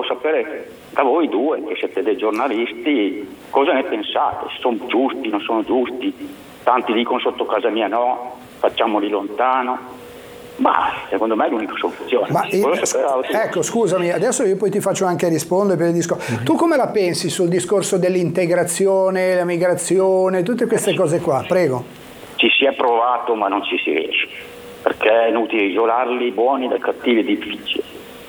volevo sapere da voi due, che siete dei giornalisti, cosa ne pensate, se sono giusti, non sono giusti. Tanti dicono sotto casa mia no, facciamoli lontano. Ma secondo me è l'unica soluzione. Ecco, scusami, adesso io poi ti faccio anche rispondere per il discorso. Tu come la pensi sul discorso dell'integrazione, la migrazione, tutte queste cose qua? Prego. Ci si è provato ma non ci si riesce, perché è inutile isolarli, i buoni dai cattivi è difficile.